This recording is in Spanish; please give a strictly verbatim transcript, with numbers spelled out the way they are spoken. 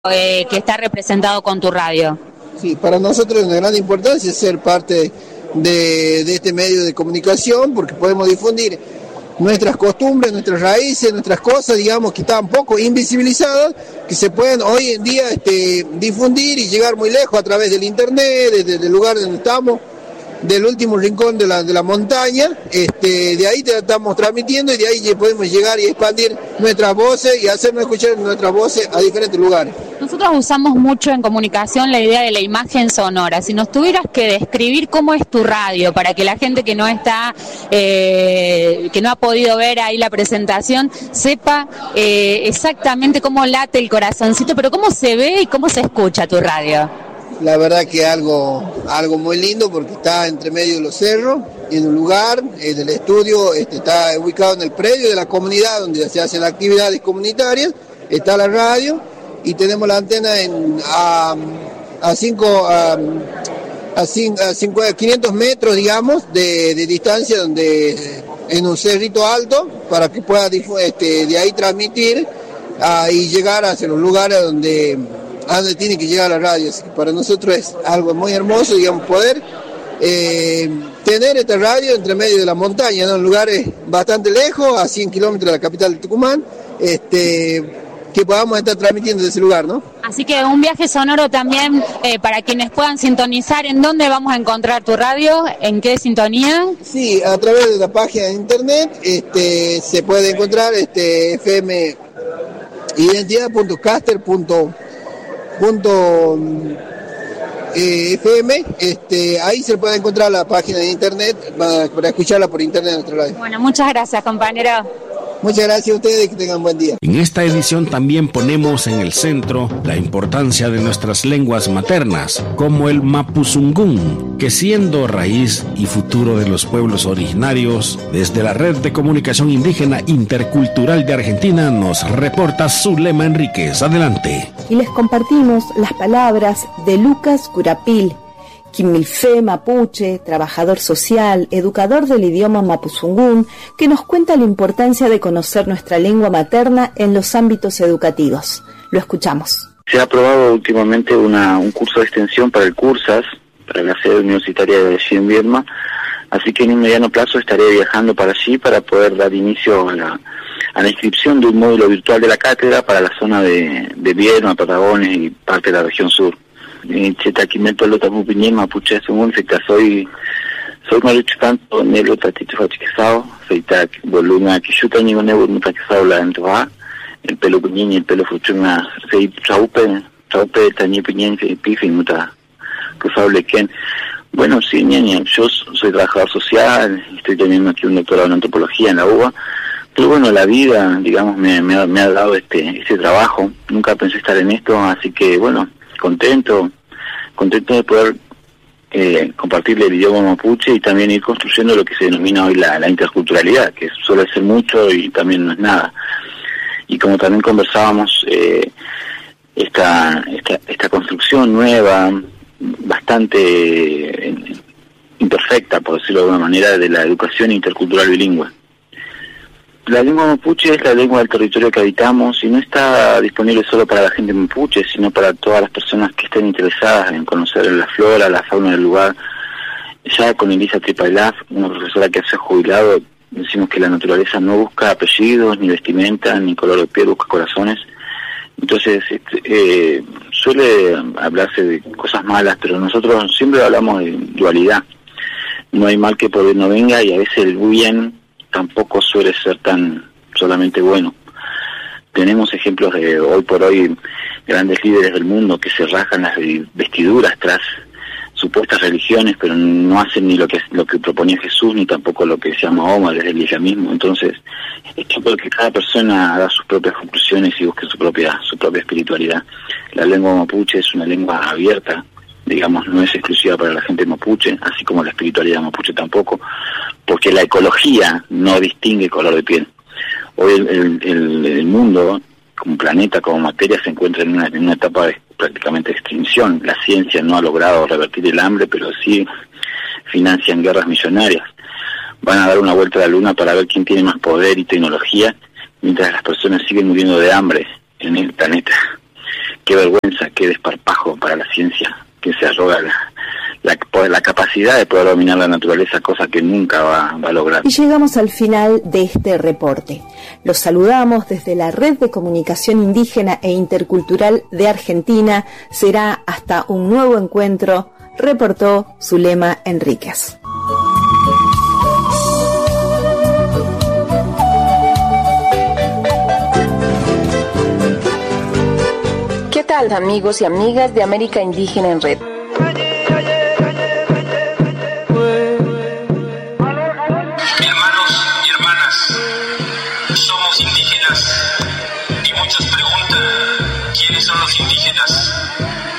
eh, que está representado con tu radio. Sí, para nosotros es una gran importancia ser parte de, de este medio de comunicación, porque podemos difundir nuestras costumbres, nuestras raíces, nuestras cosas, digamos, que están un poco invisibilizadas, que se pueden hoy en día este, difundir y llegar muy lejos a través del internet, desde el lugar donde estamos, del último rincón de la, de la montaña, este, de ahí te estamos transmitiendo y de ahí podemos llegar y expandir nuestras voces y hacernos escuchar nuestras voces a diferentes lugares. Nosotros usamos mucho en comunicación la idea de la imagen sonora. Si nos tuvieras que describir cómo es tu radio, para que la gente que no está, eh, que no ha podido ver ahí la presentación, sepa eh, exactamente cómo late el corazoncito, pero cómo se ve y cómo se escucha tu radio. La verdad que algo algo muy lindo porque está entre medio de los cerros, en un lugar, en el estudio, este, está ubicado en el predio de la comunidad donde se hacen actividades comunitarias, está la radio y tenemos la antena en, a, a, cinco, a, a, cinco, a cinco, quinientos metros, digamos, de, de distancia, donde en un cerrito alto, para que pueda este, de ahí transmitir a, y llegar hacia los lugares donde... a donde tiene que llegar la radio. Así que para nosotros es algo muy hermoso, digamos, poder eh, tener esta radio entre medio de la montaña, ¿no? En lugares bastante lejos, a cien kilómetros de la capital de Tucumán, este, que podamos estar transmitiendo desde ese lugar, ¿no? Así que un viaje sonoro también eh, para quienes puedan sintonizar. ¿En dónde vamos a encontrar tu radio? ¿En qué sintonía? Sí, a través de la página de internet este, se puede encontrar este, f m identidad punto caster punto punto eh, F M, este, ahí se puede encontrar la página de internet para, para escucharla por internet en nuestro radio. Bueno, muchas gracias, compañero. Muchas gracias a ustedes y que tengan buen día. En esta edición también ponemos en el centro la importancia de nuestras lenguas maternas, como el mapuzungún, que siendo raíz y futuro de los pueblos originarios, desde la Red de Comunicación Indígena Intercultural de Argentina nos reporta Zulema Enríquez. Adelante. Y les compartimos las palabras de Lucas Curapil, Quimilfé mapuche, trabajador social, educador del idioma mapuzungún, que nos cuenta la importancia de conocer nuestra lengua materna en los ámbitos educativos. Lo escuchamos. Se ha aprobado últimamente una, un curso de extensión para el CURSAS, para la sede universitaria de allí en Viedma, así que en un mediano plazo estaré viajando para allí para poder dar inicio a la, a la inscripción de un módulo virtual de la cátedra para la zona de, de Viedma, Patagones y parte de la región sur. Chetaquimeto lo tamu piñen mapuche según se soy soy malucho tanto nelo tatito fachizado soy tac voluna que chuta ni con nebo mutachizado la entoa el pelo piñen y el pelo fuchuna se chaupe chaupe tañi piñen se pifi muta que ken. Bueno, sí, ñaña, yo soy trabajador social, estoy teniendo aquí un doctorado en antropología en la U B A, pero bueno, la vida, digamos, me, me, ha, me ha dado este este trabajo, nunca pensé estar en esto, así que bueno, contento, contento de poder eh, compartirle el idioma mapuche y también ir construyendo lo que se denomina hoy la, la interculturalidad, que suele ser mucho y también no es nada. Y como también conversábamos, eh, esta, esta, esta construcción nueva, bastante eh, imperfecta, por decirlo de alguna manera, de la educación intercultural bilingüe. La lengua mapuche es la lengua del territorio que habitamos y no está disponible solo para la gente mapuche, sino para todas las personas que estén interesadas en conocer la flora, la fauna del lugar. Ya con Elisa Tripailaf, una profesora que hace jubilado, decimos que la naturaleza no busca apellidos, ni vestimenta, ni color de piel, busca corazones. Entonces, este, eh, suele hablarse de cosas malas, pero nosotros siempre hablamos de dualidad. No hay mal que por bien no venga y a veces el bien tampoco suele ser tan solamente bueno. Tenemos ejemplos de hoy por hoy grandes líderes del mundo que se rajan las vestiduras tras supuestas religiones, pero no hacen ni lo que lo que proponía Jesús, ni tampoco lo que decía Mahoma desde el islamismo. Entonces, es tiempo de que cada persona haga sus propias conclusiones y busque su propia su propia espiritualidad. La lengua mapuche es una lengua abierta, digamos, no es exclusiva para la gente mapuche, así como la espiritualidad mapuche tampoco, porque la ecología no distingue color de piel. Hoy el, el, el, el mundo, como planeta, como materia, se encuentra en una, en una etapa de prácticamente extinción. La ciencia no ha logrado revertir el hambre, pero sí financian guerras millonarias. Van a dar una vuelta a la luna para ver quién tiene más poder y tecnología, mientras las personas siguen muriendo de hambre en el planeta. qué vergüenza, qué desparpajo para la ciencia, que se arroga la, la, la capacidad de poder dominar la naturaleza, cosa que nunca va, va a lograr. Y llegamos al final de este reporte. Los saludamos desde la Red de Comunicación Indígena e Intercultural de Argentina. Será hasta un nuevo encuentro, reportó Zulema Enríquez. ¿Qué tal, amigos y amigas de América Indígena en Red?